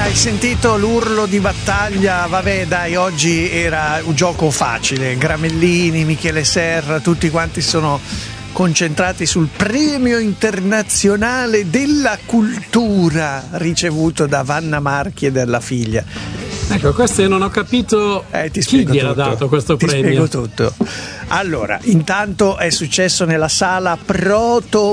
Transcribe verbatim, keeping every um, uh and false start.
Hai sentito l'urlo di battaglia? Vabbè dai, oggi era un gioco facile. Gramellini, Michele Serra, tutti quanti sono concentrati sul premio internazionale della cultura ricevuto da Vanna Marchi e dalla figlia. Ecco, questo io non ho capito eh, ti chi gliel'ha tutto. dato questo ti premio. Ti spiego tutto. Allora, intanto è successo nella sala Proto